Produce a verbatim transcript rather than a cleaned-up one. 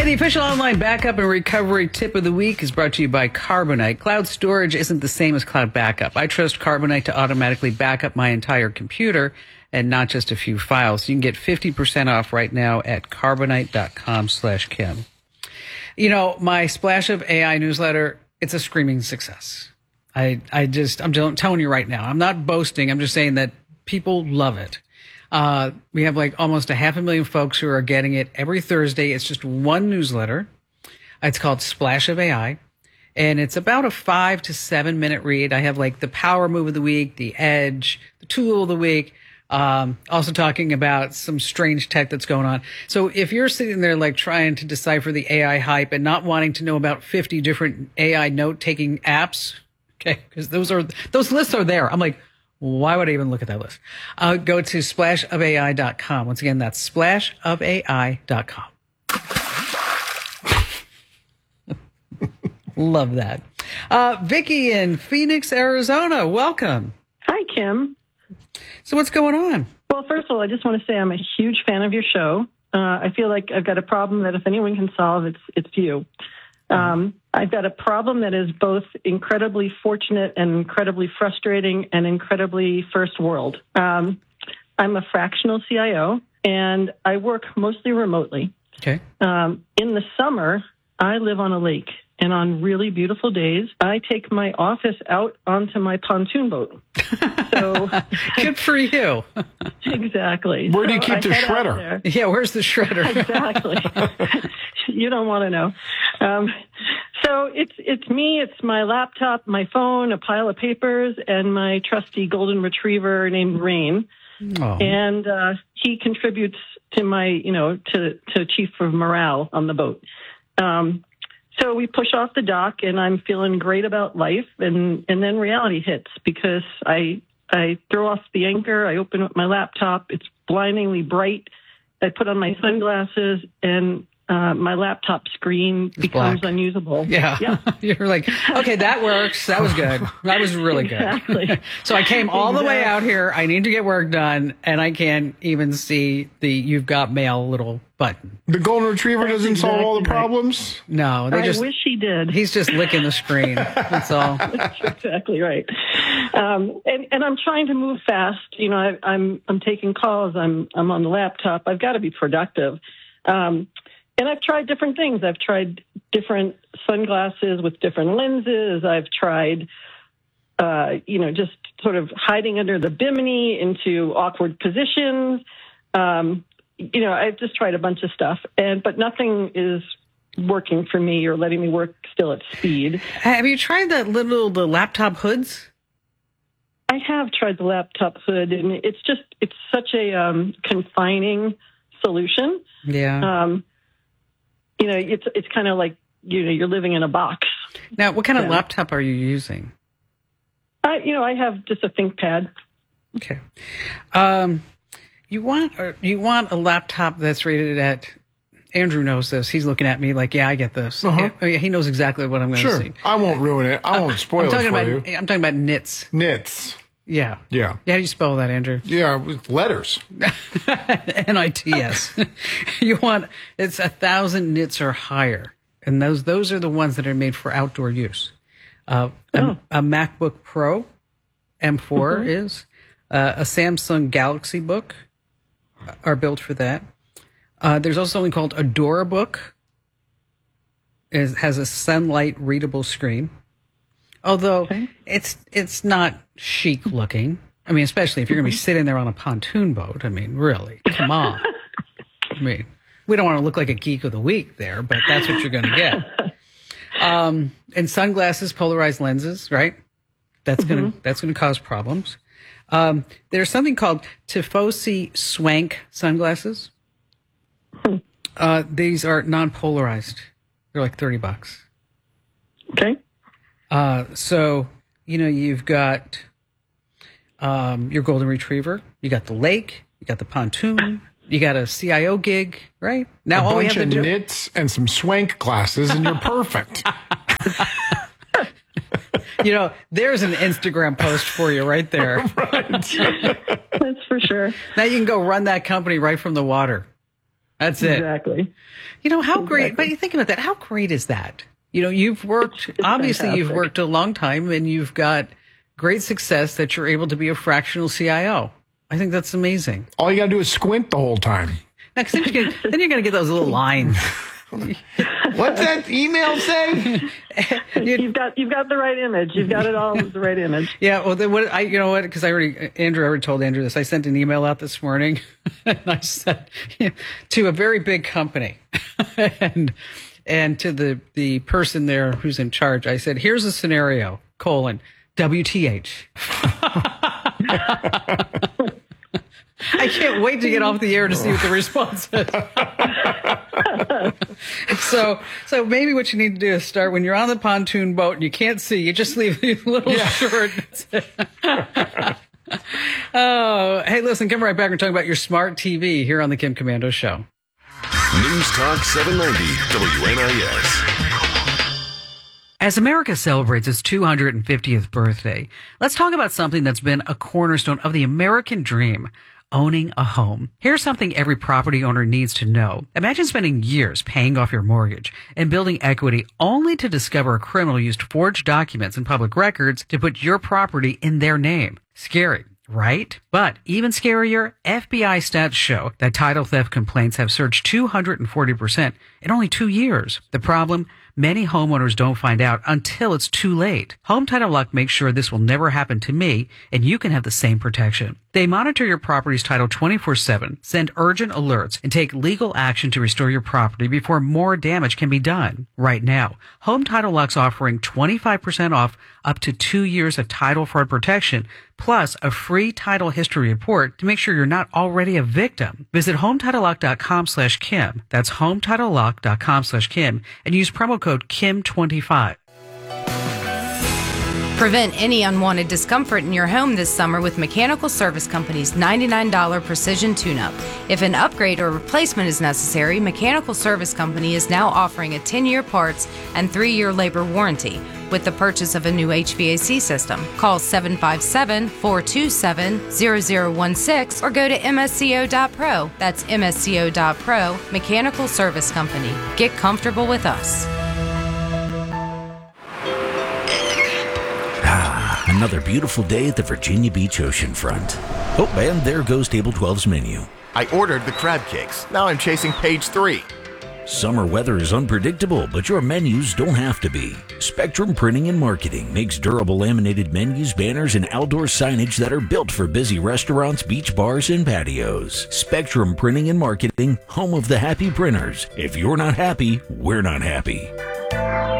Hey, the official online backup and recovery tip of the week is brought to you by Carbonite. Cloud storage isn't the same as cloud backup. I trust Carbonite to automatically back up my entire computer and not just a few files. You can get fifty percent off right now at carbonite.com slash Kim. You know, my Splash of A I newsletter, it's a screaming success. I, I just, I'm telling you right now, I'm not boasting. I'm just saying that people love it. Uh, we have like almost a half a million folks who are getting it every Thursday. It's just one newsletter. It's called Splash of A I. And it's about a five to seven minute read. I have like the power move of the week, the edge, the tool of the week. Um, also talking about some strange tech that's going on. So if you're sitting there like trying to decipher the A I hype and not wanting to know about fifty different A I note taking apps, okay, because those are, those lists are there. I'm like, why would I even look at that list? Uh, go to splash of A I dot com. Once again, that's splash of A I dot com. Love that. Uh, Vicky in Phoenix, Arizona, welcome. Hi, Kim. So what's going on? Well, first of all, I just want to say I'm a huge fan of your show. Uh, I feel like I've got a problem that if anyone can solve, it's it's you. Um, I've got a problem that is both incredibly fortunate and incredibly frustrating and incredibly first world. Um, I'm a fractional C I O, and I work mostly remotely. Okay. Um, in the summer, I live on a lake, and on really beautiful days, I take my office out onto my pontoon boat. So good for you. Exactly. Where do you so keep I the shredder? Yeah, where's the shredder? Exactly. You don't want to know. Um, so it's it's me, it's my laptop, my phone, a pile of papers, and my trusty golden retriever named Rain. Oh. And uh, he contributes to my, you know, to, to chief of morale on the boat. Um, so we push off the dock, and I'm feeling great about life, and, and then reality hits because I I throw off the anchor, I open up my laptop, it's blindingly bright, I put on my sunglasses, and uh, my laptop screen it's becomes black. unusable. Yeah. yeah. You're like, okay, that works. That was good. That was really exactly. good. So I came all exactly. the way out here. I need to get work done, and I can't even see the you've got mail little button. The golden retriever That's doesn't solve all the exactly right. problems? No, they I just wish he did. he's just licking the screen. That's all. That's exactly right. Um, and, and I'm trying to move fast. You know, I, I'm I'm taking calls. I'm I'm on the laptop. I've got to be productive. Um, and I've tried different things. I've tried different sunglasses with different lenses. I've tried, uh, you know, just sort of hiding under the bimini into awkward positions. Um, you know, I've just tried a bunch of stuff, and but nothing is working for me or letting me work still at speed. Have you tried that little the laptop hoods? I have tried the laptop hood, and it's just, it's such a um, confining solution. Yeah. Um, you know, it's it's kind of like, you know, you're living in a box. Now, what kind of Yeah. laptop are you using? I, you know, I have just a ThinkPad. Okay. Um, you want or you want a laptop that's rated at. Andrew knows this. He's looking at me like, yeah, I get this. Uh-huh. Yeah, he knows exactly what I'm going to Sure. see. I won't ruin it. I won't spoil I'm talking it for about. you. I'm talking about knits. Knits. Yeah. Yeah. Yeah. How do you spell that, Andrew? Yeah, with letters. N I T S. You want it's a thousand nits or higher, and those those are the ones that are made for outdoor use. Uh, Oh. a, a MacBook Pro M four Mhm. is uh, a Samsung Galaxy Book are built for that. Uh, there's also something called Adorabook. It has a sunlight readable screen, although Okay. it's it's not chic looking. I mean, especially if you're going to be sitting there on a pontoon boat. I mean, really, come on. I mean, we don't want to look like a geek of the week there, but that's what you're going to get. Um, and sunglasses, polarized lenses, right? That's Mm-hmm. gonna that's gonna cause problems. Um, there's something called Tifosi Swank sunglasses. Uh, these are non-polarized. They're like thirty bucks. Okay. Uh, so, you know, you've got um, your golden retriever, you got the lake, you got the pontoon, you got a C I O gig, right? Now a all we bunch have of to do knits and some swank glasses, and you're perfect. You know, there's an Instagram post for you right there. That's for sure. Now you can go run that company right from the water. That's it. Exactly. You know, how great, Exactly. but you think about that, how great is that? You know, you've worked, It's- it's obviously you've fantastic. worked a long time and you've got great success that you're able to be a fractional C I O. I think that's amazing. All you got to do is squint the whole time. Now, 'cause then you're gonna- then you're going to get those little lines. What's that email say? You've got you've got the right image. You've got it all the right image. Yeah, well, then what I, you know what? Because I already, Andrew, I already told Andrew this. I sent an email out this morning, and I said to a very big company, and and to the the person there who's in charge, I said, "Here's a scenario: colon W T H." I can't wait to get off the air to see what the response is. so, so maybe what you need to do is start when you're on the pontoon boat and you can't see, you just leave these little short. Oh, hey, listen, come right back. We're talking about your smart T V here on the Kim Commando Show. News Talk seven ninety W N I S. As America celebrates its two hundred fiftieth birthday, let's talk about something that's been a cornerstone of the American dream: owning a home. Here's something every property owner needs to know. Imagine spending years paying off your mortgage and building equity only to discover a criminal used forged documents and public records to put your property in their name. Scary, right? But even scarier, F B I stats show that title theft complaints have surged two hundred forty percent in only two years. The problem? Many homeowners don't find out until it's too late. Home Title Lock makes sure this will never happen to me, and you can have the same protection. They monitor your property's title twenty-four seven, send urgent alerts, and take legal action to restore your property before more damage can be done. Right now, Home Title Lock's offering twenty-five percent off up to two years of title fraud protection, plus a free title history report to make sure you're not already a victim. Visit HometitleLock.com slash Kim. That's HometitleLock.com slash Kim and use promo code Kim twenty-five. Prevent any unwanted discomfort in your home this summer with Mechanical Service Company's ninety-nine dollars Precision Tune-Up. If an upgrade or replacement is necessary, Mechanical Service Company is now offering a ten-year parts and three-year labor warranty with the purchase of a new H V A C system. Call seven five seven, four two seven, zero zero one six or go to M S C O dot pro. That's M S C O dot pro, Mechanical Service Company. Get comfortable with us. Another beautiful day at the Virginia Beach oceanfront. Oh, and there goes Table twelve's menu. I ordered the crab cakes. Now I'm chasing page three. Summer weather is unpredictable, but your menus don't have to be. Spectrum Printing and Marketing makes durable laminated menus, banners, and outdoor signage that are built for busy restaurants, beach bars, and patios. Spectrum Printing and Marketing, home of the happy printers. If you're not happy, we're not happy.